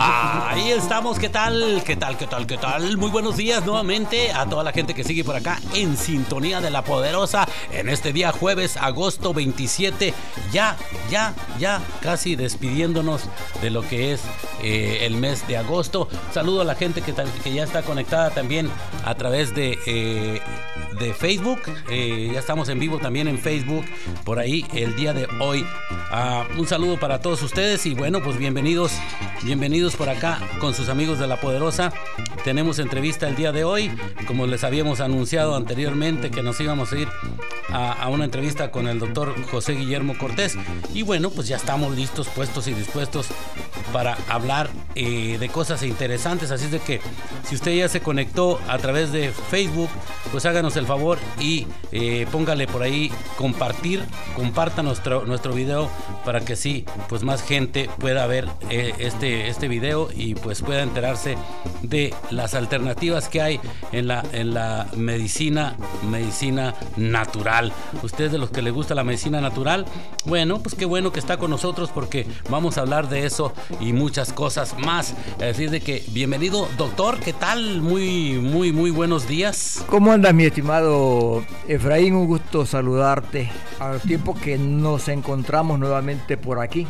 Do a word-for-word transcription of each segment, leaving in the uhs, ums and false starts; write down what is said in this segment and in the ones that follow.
Ahí estamos, ¿qué tal? ¿Qué tal? ¿Qué tal? ¿Qué tal? Muy buenos días nuevamente a toda la gente que sigue por acá en sintonía de La Poderosa en este día jueves, agosto veintisiete, ya, ya, ya casi despidiéndonos de lo que es eh, el mes de agosto. Saludo a la gente que, que ya está conectada también a través de, eh, de Facebook. Eh, ya estamos en vivo también en Facebook por ahí el día de hoy. Uh, un saludo para todos ustedes y bueno, pues bienvenidos, bienvenidos por acá con sus amigos de La Poderosa. Tenemos entrevista el día de hoy, como les habíamos anunciado anteriormente que nos íbamos a ir a, a una entrevista con el doctor José Guillermo Cortés y bueno, pues ya estamos listos, puestos y dispuestos para hablar eh, de cosas interesantes, así es de que si usted ya se conectó a través de Facebook, pues háganos el favor y eh, póngale por ahí compartir, comparta nuestro, nuestro video para que sí, pues más gente pueda ver eh, este, este video y pues pueda enterarse de las alternativas que hay en la, en la medicina, medicina natural. Usted de los que le gusta la medicina natural, bueno, pues qué bueno que está con nosotros porque vamos a hablar de eso y muchas cosas más. Es decir, de que bienvenido, doctor, ¿qué tal? Muy, muy, muy buenos días. ¿Cómo andas, mi estimado Efraín? Un gusto saludarte al tiempo que nos encontramos nuevamente por aquí.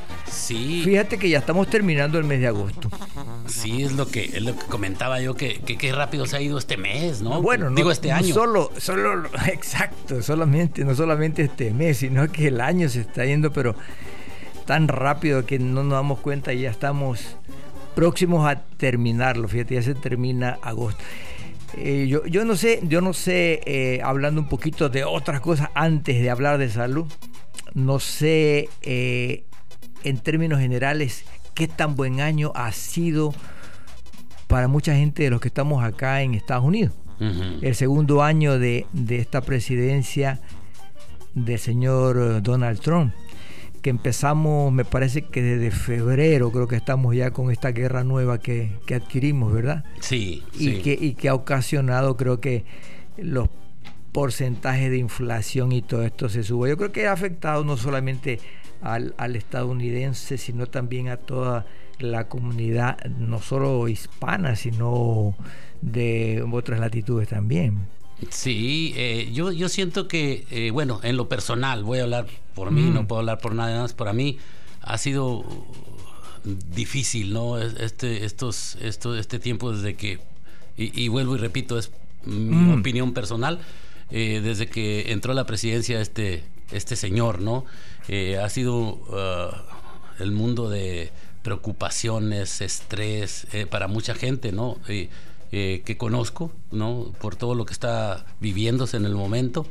Sí. Fíjate que ya estamos terminando el mes de agosto. Sí, es lo que, es lo que comentaba yo, que qué rápido se ha ido este mes, ¿no? Bueno, digo no, este no año. Solo, solo, exacto, solamente, no solamente este mes, sino que el año se está yendo, pero tan rápido que no nos damos cuenta y ya estamos próximos a terminarlo. Fíjate, ya se termina agosto. Eh, yo, yo no sé, yo no sé, eh, hablando un poquito de otras cosas antes de hablar de salud, no sé eh, en términos generales qué tan buen año ha sido para mucha gente de los que estamos acá en Estados Unidos. Uh-huh. El segundo año de, de esta presidencia del señor Donald Trump, que empezamos, me parece que desde febrero, creo que estamos ya con esta guerra nueva que, que adquirimos, ¿verdad? Sí, y sí. Que, y que ha ocasionado, creo que los porcentajes de inflación y todo esto se sube. Yo creo que ha afectado no solamente al, al estadounidense, sino también a toda la comunidad, no solo hispana, sino de otras latitudes también. Sí, eh, yo, yo siento que, eh, bueno, en lo personal, voy a hablar por mí, mm. no puedo hablar por nadie más, para mí ha sido difícil, ¿no? Este, estos, estos, este tiempo desde que, y, y vuelvo y repito, es mi mm. opinión personal, eh, desde que entró a la presidencia este, este señor, ¿no? Eh, ha sido uh, el mundo de preocupaciones, estrés, eh, para mucha gente, ¿no? Eh, Eh, que conozco, ¿no? Por todo lo que está viviéndose en el momento.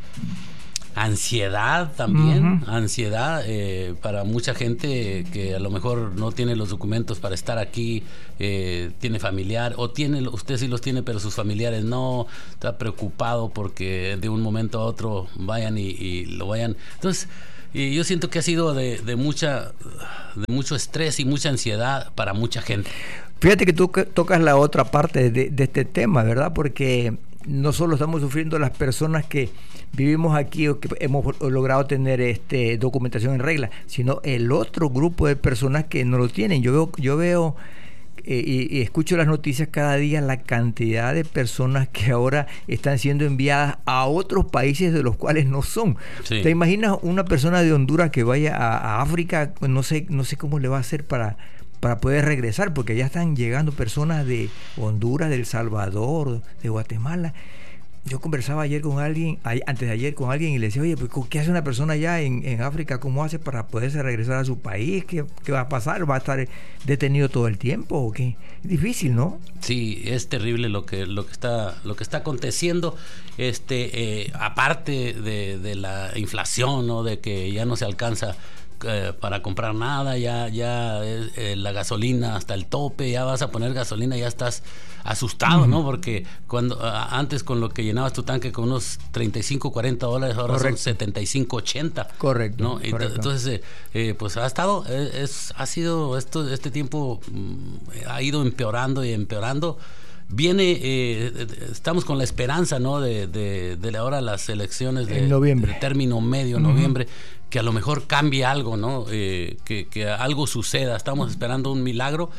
Ansiedad también, uh-huh. ansiedad eh, para mucha gente que a lo mejor no tiene los documentos para estar aquí, eh, tiene familiar, o tiene, usted sí los tiene, pero sus familiares no, está preocupado porque de un momento a otro vayan y, y lo vayan. Entonces, y yo siento que ha sido de, de mucha, de mucho estrés y mucha ansiedad para mucha gente. Fíjate que tú tocas la otra parte de, de este tema, ¿verdad? Porque no solo estamos sufriendo las personas que vivimos aquí o que hemos logrado tener este documentación en regla, sino el otro grupo de personas que no lo tienen. Yo veo, yo veo eh, y, y escucho las noticias cada día, la cantidad de personas que ahora están siendo enviadas a otros países de los cuales no son. Sí. ¿Te imaginas una persona de Honduras que vaya a, a África? No sé, no sé cómo le va a hacer para... para poder regresar, porque ya están llegando personas de Honduras, de El Salvador, de Guatemala. Yo conversaba ayer con alguien, antes de ayer con alguien y le decía, oye, pues ¿qué hace una persona allá en, en África? ¿Cómo hace para poderse regresar a su país? ¿Qué, qué va a pasar? ¿Va a estar detenido todo el tiempo o qué? Es difícil, ¿no? Sí, es terrible lo que lo que está lo que está aconteciendo. Este, eh, aparte de, de la inflación, ¿no? De que ya no se alcanza Eh, para comprar nada, ya ya eh, la gasolina hasta el tope, ya vas a poner gasolina, ya estás asustado, uh-huh. ¿no? Porque cuando uh, antes con lo que llenabas tu tanque con unos treinta y cinco, cuarenta dólares, ahora correcto. Son setenta y cinco, ochenta. Correcto. ¿no? correcto. Entonces, eh, eh, pues ha estado, eh, es, ha sido, esto, este tiempo mm, ha ido empeorando y empeorando. Viene, eh, estamos con la esperanza, ¿no? De, de, de ahora las elecciones de, en noviembre. de término medio, uh-huh. noviembre, que a lo mejor cambie algo, ¿no? Eh, que, que algo suceda. Estamos esperando un milagro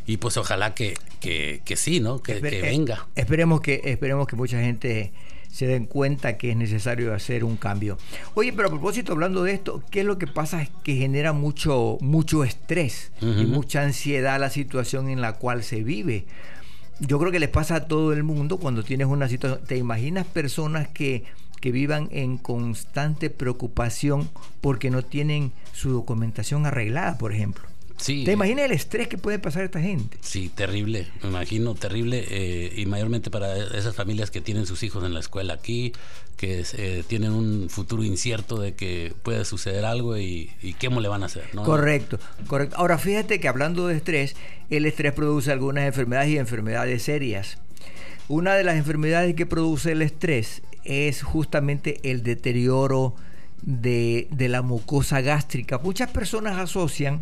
Y pues ojalá que, que, que sí, ¿no? Que, Esper- que venga. Esperemos que, esperemos que mucha gente se den cuenta que es necesario hacer un cambio. Oye, pero a propósito, hablando de esto, ¿qué es lo que pasa? Es que genera mucho, mucho estrés uh-huh. y mucha ansiedad la situación en la cual se vive. Yo creo que les pasa a todo el mundo cuando tienes una situación. ¿Te imaginas personas que, que vivan en constante preocupación porque no tienen su documentación arreglada, por ejemplo? Sí. ¿Te imaginas el estrés que puede pasar a esta gente? Sí, terrible, me imagino, terrible, eh, y mayormente para esas familias que tienen sus hijos en la escuela aquí, que eh, tienen un futuro incierto de que puede suceder algo y, y qué le van a hacer, ¿no? Correcto, correcto. Ahora fíjate que hablando de estrés, el estrés produce algunas enfermedades y enfermedades serias. Una de las enfermedades que produce el estrés es justamente el deterioro de, de la mucosa gástrica. Muchas personas asocian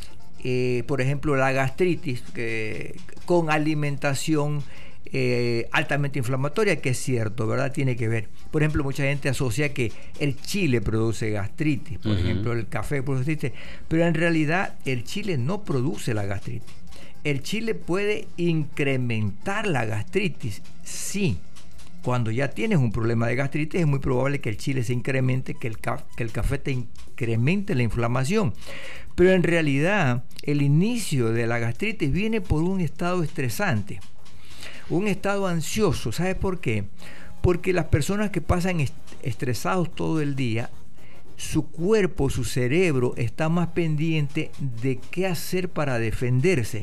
Eh, por ejemplo, la gastritis eh, con alimentación eh, altamente inflamatoria, que es cierto, ¿verdad? Tiene que ver. Por ejemplo, mucha gente asocia que el chile produce gastritis, por uh-huh. ejemplo, el café produce gastritis, pero en realidad el chile no produce la gastritis. El chile puede incrementar la gastritis, sí. Cuando ya tienes un problema de gastritis es muy probable que el chile se incremente, que el, ca- que el café te incremente la inflamación. Pero en realidad el inicio de la gastritis viene por un estado estresante, un estado ansioso. ¿Sabes por qué? Porque las personas que pasan est- estresados todo el día, su cuerpo, su cerebro está más pendiente de qué hacer para defenderse.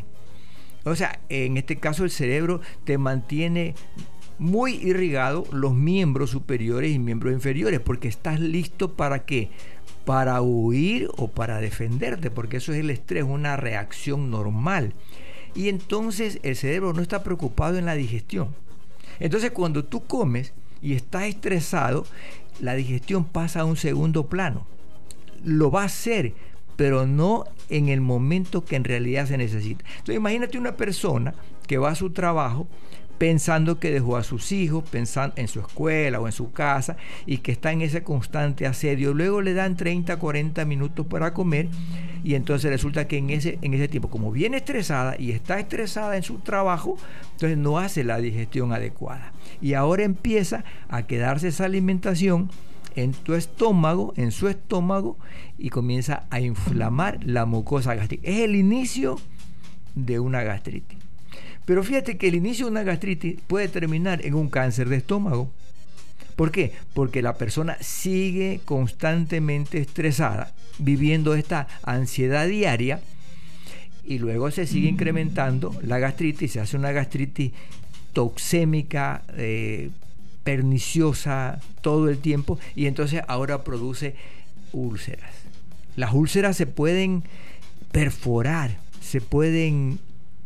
O sea, en este caso el cerebro te mantiene muy irrigado los miembros superiores y miembros inferiores, porque estás listo para qué, para huir o para defenderte, porque eso es el estrés, una reacción normal. Y entonces el cerebro no está preocupado en la digestión. Entonces cuando tú comes y estás estresado, la digestión pasa a un segundo plano. Lo va a hacer, pero no en el momento que en realidad se necesita. Entonces imagínate una persona que va a su trabajo pensando que dejó a sus hijos, pensando en su escuela o en su casa, y que está en ese constante asedio. Luego le dan treinta, cuarenta minutos para comer, y entonces resulta que en ese, en ese tiempo, como viene estresada y está estresada en su trabajo, entonces no hace la digestión adecuada. Y ahora empieza a quedarse esa alimentación en tu estómago, en su estómago, y comienza a inflamar la mucosa gástrica. Es el inicio de una gastritis. Pero fíjate que el inicio de una gastritis puede terminar en un cáncer de estómago. ¿Por qué? Porque la persona sigue constantemente estresada, viviendo esta ansiedad diaria, y luego se sigue incrementando la gastritis, se hace una gastritis toxémica, eh, perniciosa todo el tiempo, y entonces ahora produce úlceras. Las úlceras se pueden perforar, se pueden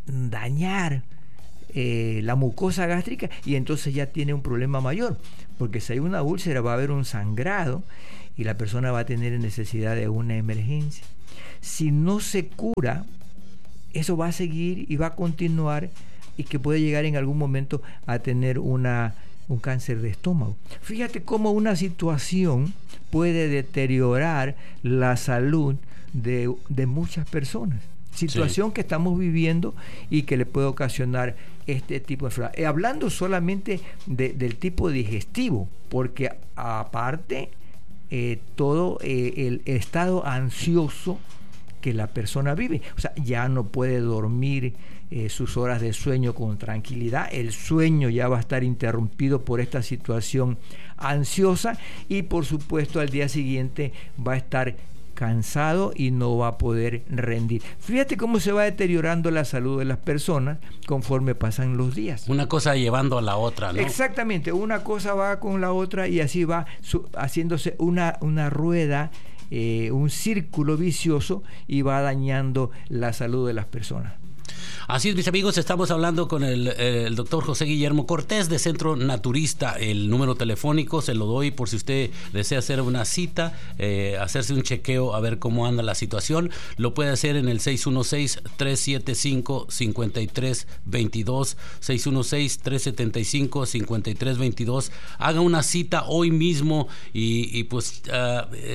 dañar eh, la mucosa gástrica, y entonces ya tiene un problema mayor, porque si hay una úlcera va a haber un sangrado y la persona va a tener necesidad de una emergencia. Si no se cura, eso va a seguir y va a continuar, y que puede llegar en algún momento a tener una, un cáncer de estómago. Fíjate cómo una situación puede deteriorar la salud de, de muchas personas. Situación sí. que estamos viviendo y que le puede ocasionar este tipo de enfermedad. Eh, hablando solamente de, del tipo digestivo, porque aparte eh, todo eh, el estado ansioso que la persona vive, o sea, ya no puede dormir eh, sus horas de sueño con tranquilidad, el sueño ya va a estar interrumpido por esta situación ansiosa, y por supuesto al día siguiente va a estar cansado y no va a poder rendir. Fíjate cómo se va deteriorando la salud de las personas conforme pasan los días. Una cosa llevando a la otra, ¿no? Exactamente, una cosa va con la otra, y así va su, haciéndose una, una rueda, eh, un círculo vicioso, y va dañando la salud de las personas. Así es, mis amigos, estamos hablando con el, el doctor José Guillermo Cortés de Centro Naturista. El número telefónico se lo doy por si usted desea hacer una cita, eh, hacerse un chequeo, a ver cómo anda la situación. Lo puede hacer en el seis uno seis, tres siete cinco, cinco tres dos dos, seis uno seis, tres siete cinco, cinco tres dos dos. Haga una cita hoy mismo y, y pues... Uh, eh,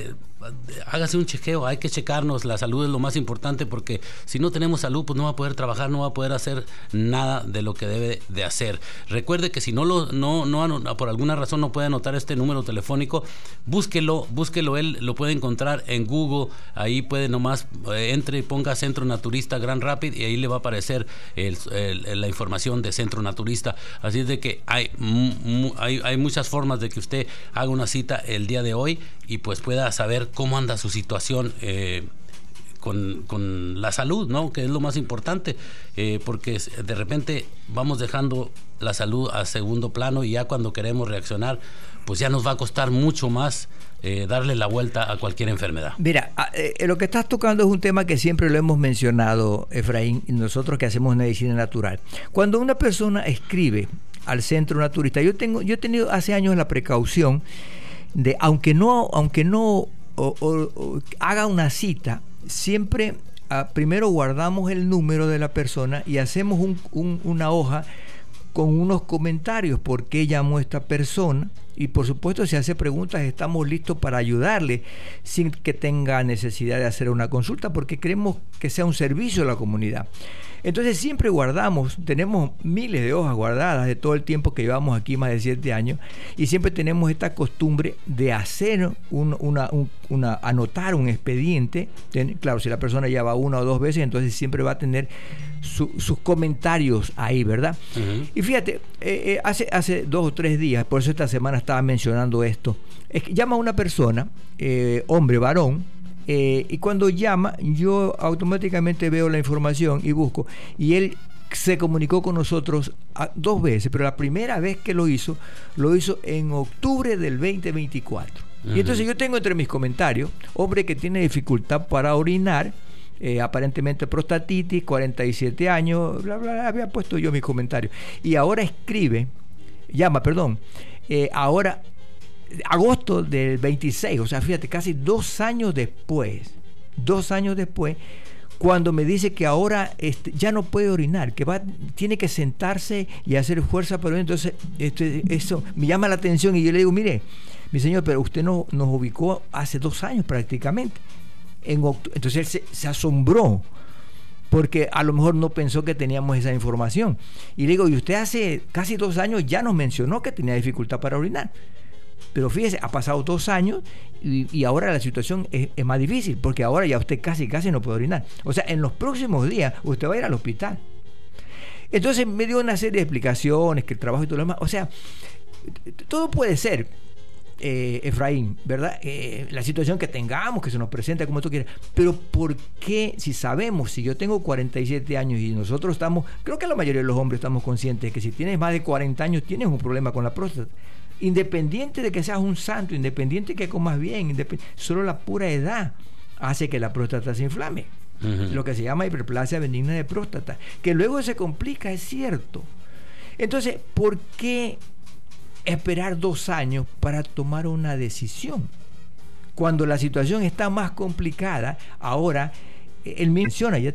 hágase un chequeo, hay que checarnos, la salud es lo más importante, porque si no tenemos salud, pues no va a poder trabajar, no va a poder hacer nada de lo que debe de hacer. Recuerde que si no lo, no, no, por alguna razón no puede anotar este número telefónico, búsquelo, búsquelo, él lo puede encontrar en Google, ahí puede nomás, eh, entre y ponga Centro Naturista Grand Rapid y ahí le va a aparecer el, el, la información de Centro Naturista. Así es de que hay, hay, hay muchas formas de que usted haga una cita el día de hoy y pues pueda saber cómo anda su situación eh, con, con la salud, ¿no? Que es lo más importante, eh, porque de repente vamos dejando la salud a segundo plano y ya cuando queremos reaccionar, pues ya nos va a costar mucho más eh, darle la vuelta a cualquier enfermedad. Mira, eh, lo que estás tocando es un tema que siempre lo hemos mencionado, Efraín, nosotros que hacemos medicina natural. Cuando una persona escribe al Centro Naturista, yo tengo, yo he tenido hace años la precaución de, aunque no, aunque no o, o, o, haga una cita, siempre uh, primero guardamos el número de la persona y hacemos un, un, una hoja con unos comentarios, por qué llamó esta persona, y por supuesto si hace preguntas estamos listos para ayudarle sin que tenga necesidad de hacer una consulta, porque queremos que sea un servicio a la comunidad. Entonces siempre guardamos, tenemos miles de hojas guardadas de todo el tiempo que llevamos aquí, más de siete años, y siempre tenemos esta costumbre de hacer un, una, un, una, anotar un expediente. Claro, si la persona ya va una o dos veces, entonces siempre va a tener su, sus comentarios ahí, ¿verdad? Uh-huh. Y fíjate, eh, eh, hace, hace dos o tres días, por eso esta semana estaba mencionando esto, es que llama a una persona, eh, hombre, varón, Eh, y cuando llama yo automáticamente veo la información y busco, y él se comunicó con nosotros a, dos veces, pero la primera vez que lo hizo lo hizo en octubre del veinte veinticuatro. Uh-huh. Y entonces yo tengo entre mis comentarios, hombre que tiene dificultad para orinar, eh, aparentemente prostatitis, cuarenta y siete años, bla, bla, bla, había puesto yo mis comentarios, y ahora escribe, llama, perdón, eh, ahora agosto del veintiséis, o sea, fíjate, casi dos años después, dos años después, cuando me dice que ahora este, ya no puede orinar, que va, tiene que sentarse y hacer fuerza para orinar. Entonces, este, eso me llama la atención y yo le digo, mire, mi señor, pero usted no, nos ubicó hace dos años prácticamente. En oct- Entonces él se, se asombró, porque a lo mejor no pensó que teníamos esa información. Y le digo, y usted hace casi dos años ya nos mencionó que tenía dificultad para orinar. Pero fíjese, ha pasado dos años y, y ahora la situación es, es más difícil, porque ahora ya usted casi casi no puede orinar. O sea, en los próximos días usted va a ir al hospital. Entonces me dio una serie de explicaciones, que el trabajo y todo lo demás. O sea, todo puede ser, eh, Efraín, ¿verdad? Eh, la situación que tengamos, que se nos presenta como tú quieras. Pero ¿por qué, si sabemos, si yo tengo cuarenta y siete años y nosotros estamos, creo que la mayoría de los hombres estamos conscientes de que si tienes más de cuarenta años tienes un problema con la próstata? Independiente de que seas un santo, independiente de que comas bien, independ... solo la pura edad hace que la próstata se inflame. Uh-huh. Lo que se llama hiperplasia benigna de próstata, que luego se complica, es cierto. Entonces, ¿por qué esperar dos años para tomar una decisión? Cuando la situación está más complicada, ahora él menciona, ya